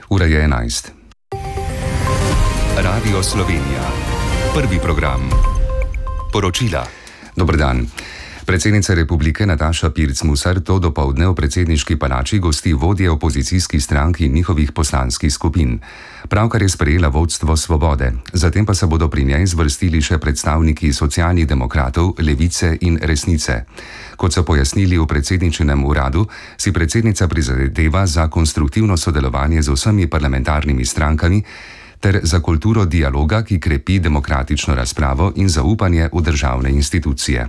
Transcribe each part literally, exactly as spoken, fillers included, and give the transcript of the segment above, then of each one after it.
Ura je enajst. Radio Slovenija. Prvi program. Poročila. Dober dan. Predsednica republike Nataša Pirc Musar to dopoldne v predsedniški palači gosti vodje opozicijskih strank in njihovih poslanskih skupin. Pravkar je sprejela vodstvo Svobode, zatem pa se bodo pri njej zvrstili še predstavniki socialnih demokratov, Levice in Resnice. Kot so pojasnili v predsedničinem uradu, si predsednica prizadeva za konstruktivno sodelovanje z vsemi parlamentarnimi strankami ter za kulturo dialoga, ki krepi demokratično razpravo in zaupanje v državne institucije.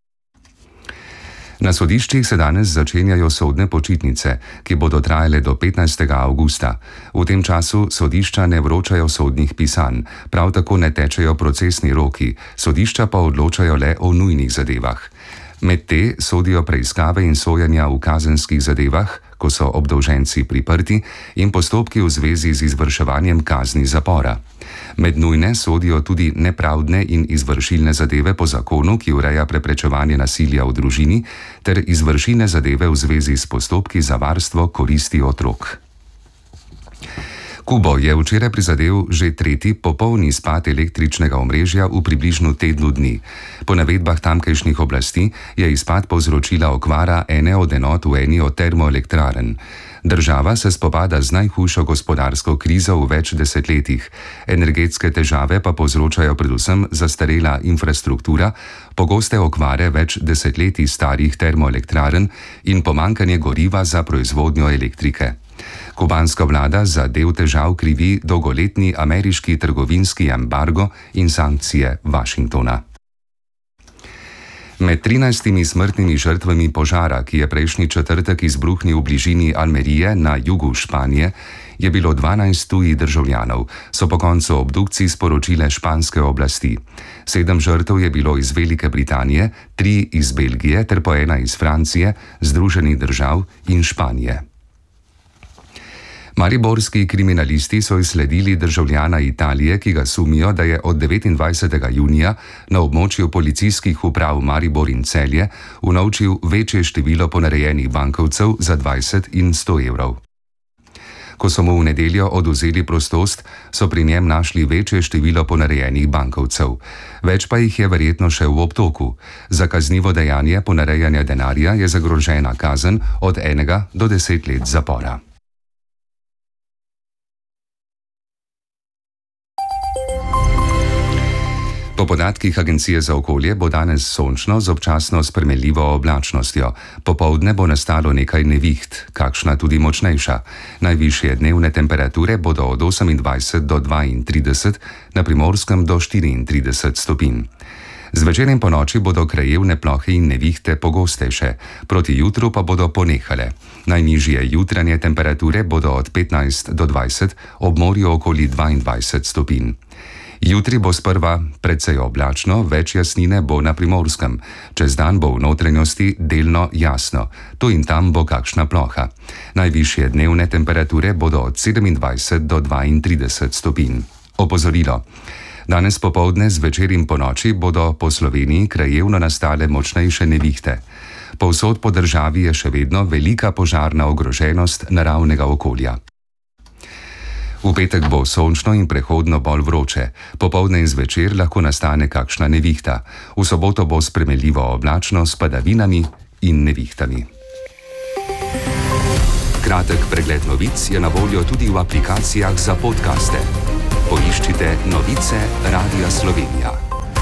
Na sodiščih se danes začenjajo sodne počitnice, ki bodo trajale do petnajstega avgusta. V tem času sodišča ne vročajo sodnih pisanj, prav tako ne tečejo procesni roki, sodišča pa odločajo le o nujnih zadevah. Med te sodijo preiskave in sojenja v kazenskih zadevah, ko so obdolženci priprti, in postopki v zvezi z izvrševanjem kazni zapora. Med nujne sodijo tudi nepravdne in izvršilne zadeve po zakonu, ki ureja preprečevanje nasilja v družini, ter izvršilne zadeve v zvezi s postopki za varstvo koristi otrok. Kubo je včeraj prizadel že tretji popolni izpad električnega omrežja v približno tednu dni. Po navedbah tamkajšnjih oblasti je izpad povzročila okvara ene od enot v eni od termoelektrarn. Država se spopada z najhujšo gospodarsko krizo v več desetletjih. Energetske težave pa povzročajo predvsem zastarela infrastruktura, pogoste okvare več desetletij starih termoelektrarn in pomanjkanje goriva za proizvodnjo elektrike. Kubanska vlada za del težav krivi dolgoletni ameriški trgovinski embargo in sankcije Washingtona. Med trinajstimi smrtnimi žrtvami požara, ki je prejšnji četrtek izbruhnil v bližini Almerije na jugu Španije, je bilo dvanajst tujih državljanov, so po koncu obdukcij sporočile španske oblasti. Sedem žrtev je bilo iz Velike Britanije, tri iz Belgije ter po ena iz Francije, Združenih držav in Španije. Mariborski kriminalisti so izsledili državljana Italije, ki ga sumijo, da je od devetindvajsetega junija na območju policijskih uprav Maribor in Celje unovčil večje število ponarejenih bankovcev za dvajset in sto evrov. Ko so mu v nedeljo odvzeli prostost, so pri njem našli večje število ponarejenih bankovcev. Več pa jih je verjetno še v obtoku. Za kaznivo dejanje ponarejanja denarja je zagrožena kazen od enega do deset let zapora. Po podatkih Agencije za okolje bo danes sončno z občasno spremenljivo oblačnostjo. Popoldne bo nastalo nekaj neviht, kakšna tudi močnejša. Najvišje dnevne temperature bodo od osemindvajset do dvaintrideset, na Primorskem do štiriintrideset stopinj. Zvečer in ponoči bodo krajevne plohe in nevihte pogostejše, proti jutru pa bodo ponehale. Najnižje jutranje temperature bodo od petnajst do dvajset, ob morju okoli dvaindvajset stopinj. Jutri bo sprva precej oblačno, več jasnine bo na Primorskem. Čez dan bo v notranjosti delno jasno, tu in tam bo kakšna ploha. Najvišje dnevne temperature bodo od sedemindvajset do dvaintrideset stopinj. Opozorilo. Danes popoldne, zvečer in ponoči bodo po Sloveniji krajevno nastale močnejše nevihte. Povsod po državi je še vedno velika požarna ogroženost naravnega okolja. V petek bo sončno in prehodno bolj vroče, popoldne in zvečer lahko nastane kakšna nevihta. V soboto bo spremenljivo oblačno s padavinami in nevihtami. Kratek pregled novic je na voljo tudi v aplikacijah za podcaste. Poiščite Novice Radia Slovenija.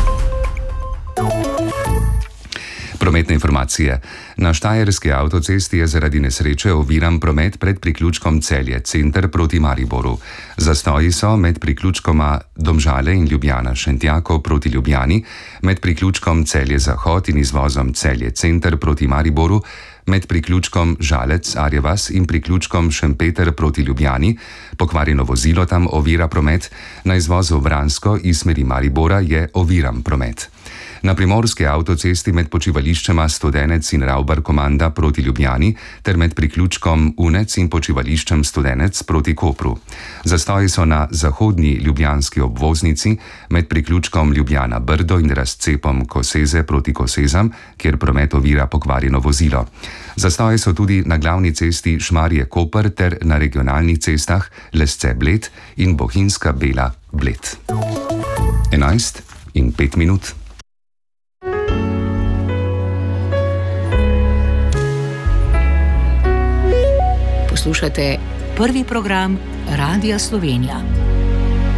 Prometne informacije. Na štajerski avtocesti je zaradi nesreče oviran promet pred priključkom Celje center proti Mariboru. Zastoji so med priključkoma Domžale in Ljubljana Šentjako proti Ljubljani, med priključkom Celje Zahod in izvozom Celje center proti Mariboru, med priključkom Žalec Arjevas in priključkom Šempeter proti Ljubljani. Pokvarjeno vozilo tam ovira promet, na izvozu Vransko iz smeri Maribora je oviran promet. Na primorski avtocesti med počivališčema Studenec in Ravbar Komanda proti Ljubljani ter med priključkom Unec in počivališčem Studenec proti Kopru. Zastoji so na zahodnji ljubljanski obvoznici med priključkom Ljubljana Brdo in razcepom Koseze proti Kosezam, kjer promet ovira pokvarjeno vozilo. Zastoji so tudi na glavni cesti Šmarje-Koper ter na regionalnih cestah Lesce-Bled in Bohinjska-Bela-Bled. enajst in pet minut. Poslušate prvi program Radia Slovenija.